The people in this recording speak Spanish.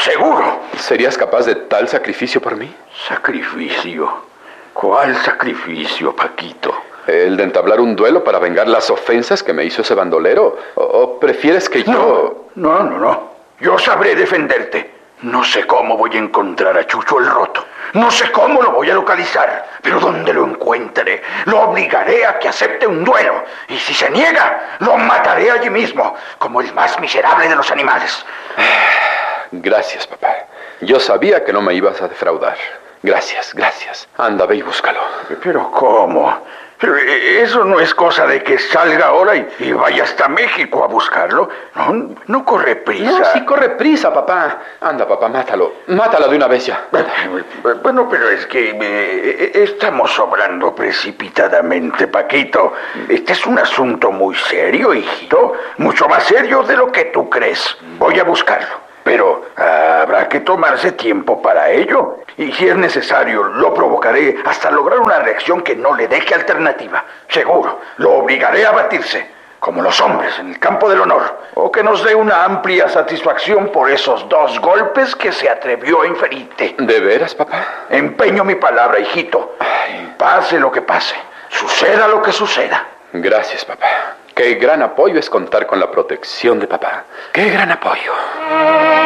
seguro. ¿Serías capaz de tal sacrificio por mí? ¿Sacrificio? ¿Cuál sacrificio, Paquito? ¿El de entablar un duelo para vengar las ofensas que me hizo ese bandolero? ¿O prefieres que yo...? No. Yo sabré defenderte. No sé cómo voy a encontrar a Chucho el Roto. No sé cómo lo voy a localizar. Pero donde lo encuentre, lo obligaré a que acepte un duelo. Y si se niega, lo mataré allí mismo, como el más miserable de los animales. Gracias, papá. Yo sabía que no me ibas a defraudar. Gracias. Anda, ve y búscalo. ¿Pero cómo? Pero eso no es cosa de que salga ahora y vaya hasta México a buscarlo. No corre prisa. No, sí corre prisa, papá. Anda, papá, mátalo. Mátalo de una vez ya. Bueno, pero es que estamos obrando precipitadamente, Paquito. Este es un asunto muy serio, hijito. Mucho más serio de lo que tú crees. Voy a buscarlo. Pero habrá que tomarse tiempo para ello. Y si es necesario, lo provocaré hasta lograr una reacción que no le deje alternativa. Seguro, lo obligaré a batirse, como los hombres en el campo del honor. O que nos dé una amplia satisfacción por esos 2 golpes que se atrevió a inferirte. ¿De veras, papá? Empeño mi palabra, hijito. Pase lo que pase, suceda lo que suceda. Gracias, papá. Qué gran apoyo es contar con la protección de papá. ¡Qué gran apoyo!